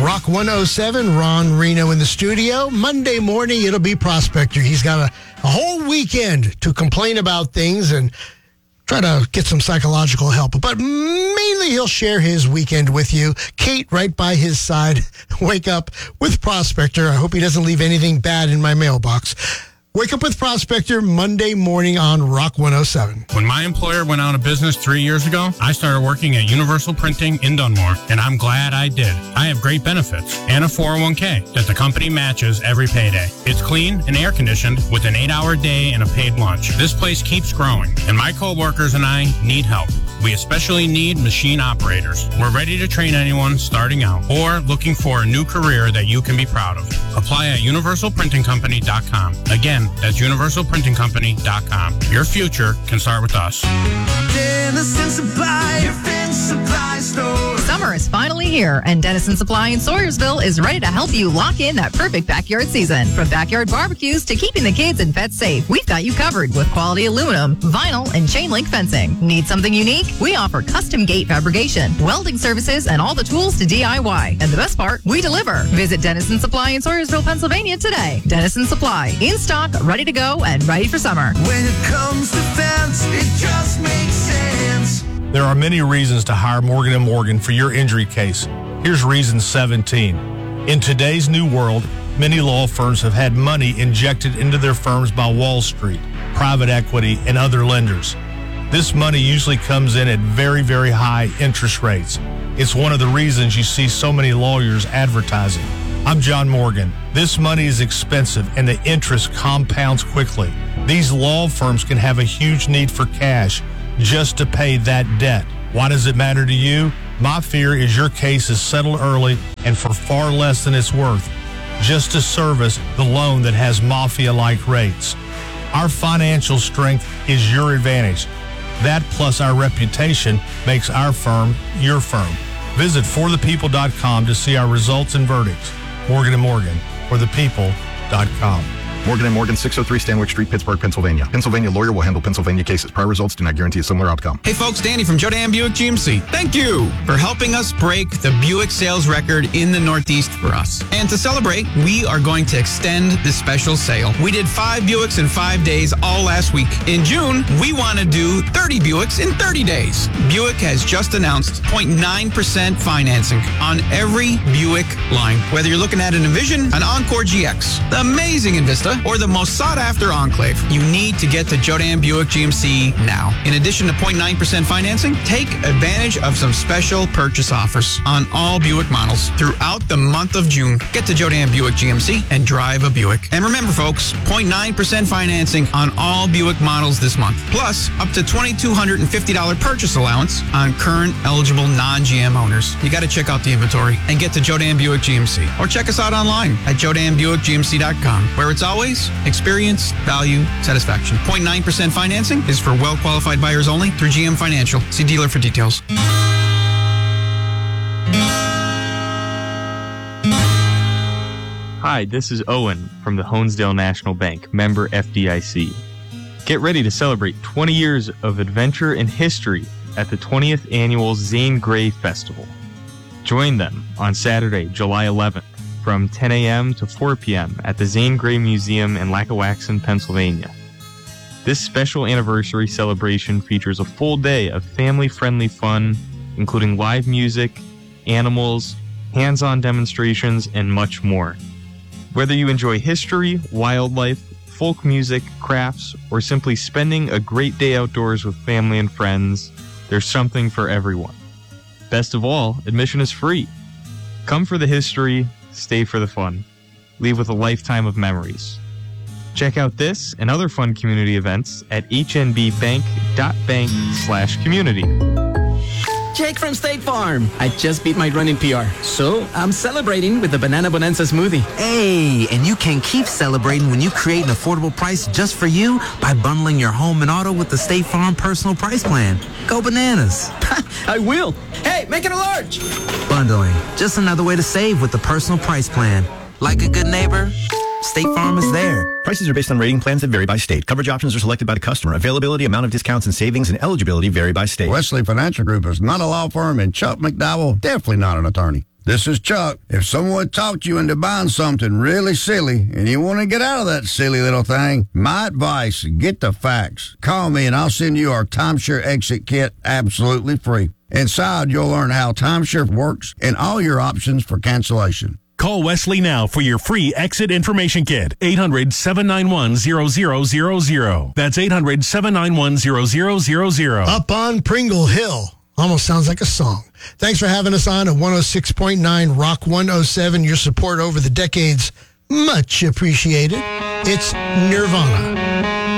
Rock 107, Ron Reno in the studio. Monday morning, it'll be Prospector. He's got a whole weekend to complain about things and try to get some psychological help. But mainly he'll share his weekend with you. Kate, right by his side. Wake up with Prospector. I hope he doesn't leave anything bad in my mailbox. Wake up with Prospector Monday morning on Rock 107. When my employer went out of business 3 years ago, I started working at Universal Printing in Dunmore, and I'm glad I did. I have great benefits and a 401k that the company matches every payday. It's clean and air-conditioned with an 8-hour day and a paid lunch. This place keeps growing, and my co-workers and I need help. We especially need machine operators. We're ready to train anyone starting out or looking for a new career that you can be proud of. Apply at universalprintingcompany.com. Again, that's universalprintingcompany.com. Your future can start with us. Dennison Supply, your Fence Supply store. Summer is finally here, and Dennison Supply in Sayersville is ready to help you lock in that perfect backyard season. From backyard barbecues to keeping the kids and pets safe, we've got you covered with quality aluminum, vinyl, and chain link fencing. Need something unique? We offer custom gate fabrication, welding services, and all the tools to DIY. And the best part, we deliver. Visit Dennison Supply in Sayersville, Pennsylvania today. Dennison Supply, in stock, ready to go, and ready for summer. When it comes to fence, it just makes sense. There are many reasons to hire Morgan & Morgan for your injury case. Here's reason 17. In today's new world, many law firms have had money injected into their firms by Wall Street, private equity, and other lenders. This money usually comes in at very, very high interest rates. It's one of the reasons you see so many lawyers advertising. I'm John Morgan. This money is expensive and the interest compounds quickly. These law firms can have a huge need for cash just to pay that debt. Why does it matter to you? My fear is your case is settled early and for far less than it's worth, just to service the loan that has mafia-like rates. Our financial strength is your advantage. That plus our reputation makes our firm your firm. Visit forthepeople.com to see our results and verdicts. Morgan & Morgan, forthepeople.com. Morgan & Morgan, 603 Stanwick Street, Pittsburgh, Pennsylvania. Pennsylvania lawyer will handle Pennsylvania cases. Prior results do not guarantee a similar outcome. Hey folks, Danny from Jodan Buick GMC. Thank you for helping us break the Buick sales record in the Northeast for us. And to celebrate, we are going to extend the special sale. We did 5 Buicks in 5 days all last week. In June, we want to do 30 Buicks in 30 days. Buick has just announced 0.9% financing on every Buick line. Whether you're looking at an Envision, an Encore GX, the amazing Envista, or the most sought-after Enclave, you need to get to Jodan Buick GMC now. In addition to 0.9% financing, take advantage of some special purchase offers on all Buick models throughout the month of June. Get to Jodan Buick GMC and drive a Buick. And remember, folks, 0.9% financing on all Buick models this month, plus up to $2,250 purchase allowance on current eligible non-GM owners. You got to check out the inventory and get to Jodan Buick GMC. Or check us out online at jodanbuickgmc.com, where it's always experience, value, satisfaction. 0.9% financing is for well-qualified buyers only through GM Financial. See dealer for details. Hi, this is Owen from the Honesdale National Bank, member FDIC. Get ready to celebrate 20 years of adventure and history at the 20th Annual Zane Grey Festival. Join them on Saturday, July 11th. From 10 a.m. to 4 p.m. at the Zane Grey Museum in Lackawaxen, Pennsylvania. This special anniversary celebration features a full day of family-friendly fun, including live music, animals, hands-on demonstrations, and much more. Whether you enjoy history, wildlife, folk music, crafts, or simply spending a great day outdoors with family and friends, there's something for everyone. Best of all, admission is free. Come for the history, stay for the fun. Leave with a lifetime of memories. Check out this and other fun community events at hnbbank.bank/community. Jake from State Farm. I just beat my running PR, so I'm celebrating with the Banana Bonanza smoothie. Hey, and you can keep celebrating when you create an affordable price just for you by bundling your home and auto with the State Farm Personal Price Plan. Go bananas. I will. Hey, make it a large. Bundling, just another way to save with the Personal Price Plan. Like a good neighbor, State Farm is there. Prices are based on rating plans that vary by state. Coverage options are selected by the customer. Availability, amount of discounts and savings, and eligibility vary by state. Wesley Financial Group is not a law firm, and Chuck McDowell definitely not an attorney. This is Chuck. If someone talked you into buying something really silly and you want to get out of that silly little thing, my advice, get the facts. Call me and I'll send you our timeshare exit kit absolutely free. Inside, you'll learn how timeshare works and all your options for cancellation. Call Wesley now for your free exit information kit. 800-791-0000. That's 800-791-0000. Up on Pringle Hill. Almost sounds like a song. Thanks for having us on at 106.9 Rock 107. Your support over the decades, much appreciated. It's Nirvana.